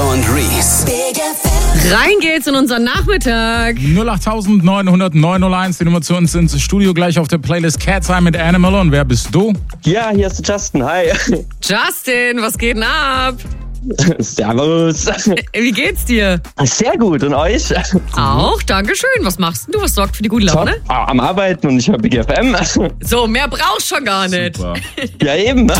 und Reese. Rein geht's in unseren Nachmittag. 08901, die Nummer zu uns ins Studio, gleich auf der Playlist Cat's Eye mit Animal. Und wer bist du? Ja, hier ist Justin, hi. Justin, was geht denn ab? Servus. Wie geht's dir? Sehr gut, und euch? Auch, dankeschön. Was machst denn du? Was sorgt für die gute Laune? Am Arbeiten und ich höre Big FM. So, mehr brauchst schon gar nicht. Super. Ja, eben.